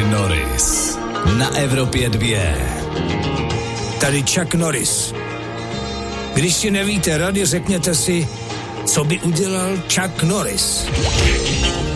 Norris na Evropě 2. Tady Chuck Norris. Když si nevíte rady, řekněte si, co by udělal Chuck Norris.